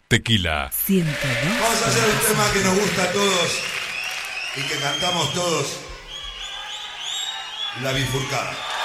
Tequila. 102. Vamos a hacer un tema que nos gusta a todos y que cantamos todos. La bifurcada.